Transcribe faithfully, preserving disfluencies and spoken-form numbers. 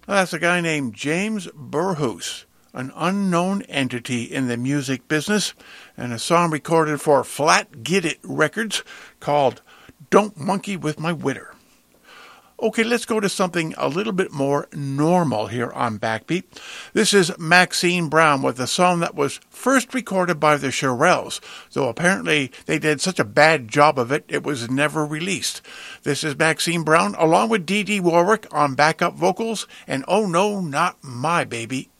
That's a guy named James Burhus, an unknown entity in the music business, and a song recorded for Flat Git It Records called Don't Monkey With My Witter. Okay, let's go to something a little bit more normal here on Backbeat. This is Maxine Brown with a song that was first recorded by the Shirelles, though apparently they did such a bad job of it, it was never released. This is Maxine Brown along with Dee Dee Warwick on backup vocals, and Oh No, Not My Baby